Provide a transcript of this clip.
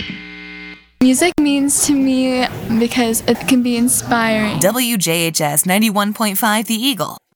Music means to me because it can be inspiring. WJHS 91.5 The Eagle.